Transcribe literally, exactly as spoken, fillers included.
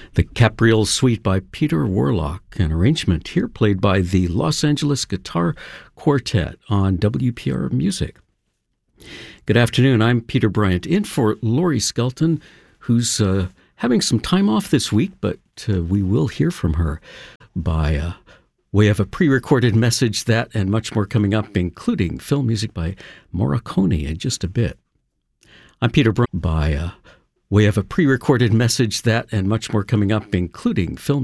The Capriole Suite by Peter Warlock, an arrangement here played by the Los Angeles Guitar Quartet on W P R Music. Good afternoon, I'm Peter Bryant, in for Laurie Skelton, who's uh, having some time off this week, but uh, we will hear from her by uh, way of a pre-recorded message. That and much more coming up, including film music by Morricone in just a bit. I'm Peter Bryant, by uh, way of a pre-recorded message. That and much more coming up, including film